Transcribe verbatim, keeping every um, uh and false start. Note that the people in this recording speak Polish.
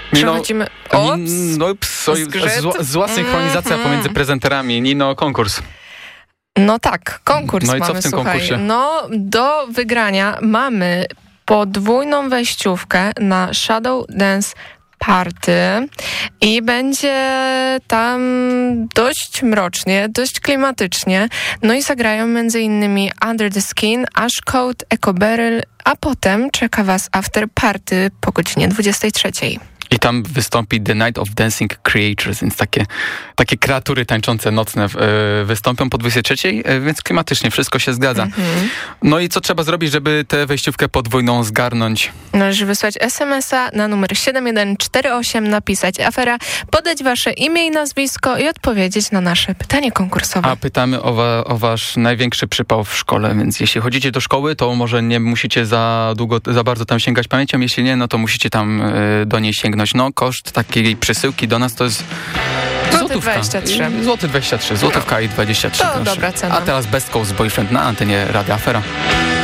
Przechodzimy... Nino, no, ups, oj, zła, zła synchronizacja mm-hmm. pomiędzy prezenterami. Nino, konkurs. No tak, konkurs no i mamy, co w tym słuchaj. konkursie? No, do wygrania mamy podwójną wejściówkę na Shadow Dance Party i będzie tam dość mrocznie, dość klimatycznie. No i zagrają między innymi Under the Skin, Ashcoat, Echo Beryl, a potem czeka was After Party po godzinie dwudziestej trzeciej. I tam wystąpi The Night of Dancing Creatures, więc takie, takie kreatury tańczące nocne y, wystąpią po dwudziestej trzeciej, y, więc klimatycznie wszystko się zgadza. Mm-hmm. No i co trzeba zrobić, żeby tę wejściówkę podwójną zgarnąć? Należy wysłać es em es a na numer siedem jeden cztery osiem, napisać afera, podać wasze imię i nazwisko i odpowiedzieć na nasze pytanie konkursowe. A pytamy o, wa- o wasz największy przypał w szkole, więc jeśli chodzicie do szkoły, to może nie musicie za długo, za bardzo tam sięgać pamięcią, jeśli nie, no to musicie tam y, do niej sięgnąć. No, koszt takiej przesyłki do nas to jest złotówka. dwadzieścia trzy. Złoty dwadzieścia trzy, złotówka i dwadzieścia trzy. To dobra cena. A teraz Best Coast Boyfriend na antenie Radia Afera.